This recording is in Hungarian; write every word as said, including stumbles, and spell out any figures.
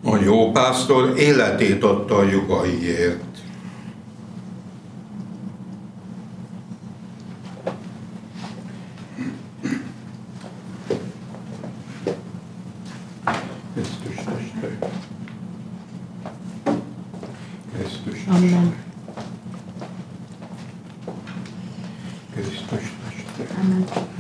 A jó pásztor életét adta a jugaiért. Krisztus teste. Krisztus teste. Amen. Krisztus teste. Amen.